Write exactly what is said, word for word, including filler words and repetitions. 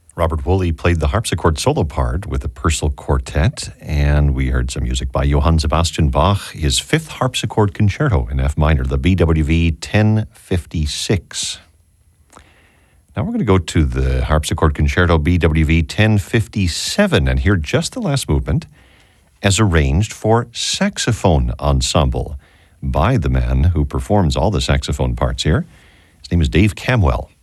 Robert Woolley played the harpsichord solo part with the Purcell Quartet, and we heard some music by Johann Sebastian Bach, his fifth harpsichord concerto in F minor, the B W V ten fifty-six. Now we're going to go to the harpsichord concerto B W V ten fifty-seven and hear just the last movement as arranged for saxophone ensemble by the man who performs all the saxophone parts here. His name is Dave Camwell.